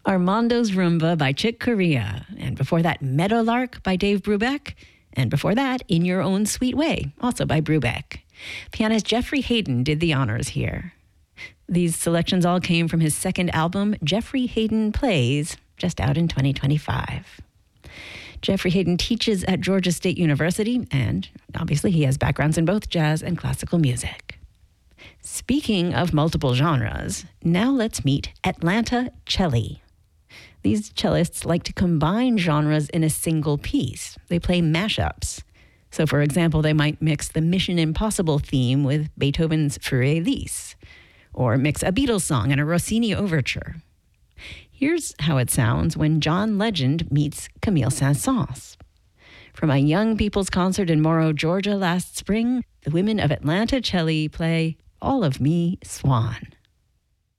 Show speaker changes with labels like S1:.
S1: Armando's Rumba by Chick Corea. And before that, Meadowlark by Dave Brubeck. And before that, In Your Own Sweet Way, also by Brubeck. Pianist Jeffrey Hayden did the honors here. These selections all came from his second album, Jeffrey Hayden Plays, just out in 2025. Jeffrey Hayden teaches at Georgia State University, and obviously he has backgrounds in both jazz and classical music. Speaking of multiple genres, now let's meet Atlanta Celli. These cellists like to combine genres in a single piece. They play mashups. So, for example, they might mix the Mission Impossible theme with Beethoven's Für Elise, or mix a Beatles song and a Rossini overture. Here's how it sounds when John Legend meets Camille Saint-Saëns. From a young people's concert in Morrow, Georgia last spring, the women of Atlanta Celli play All of Me, Swan.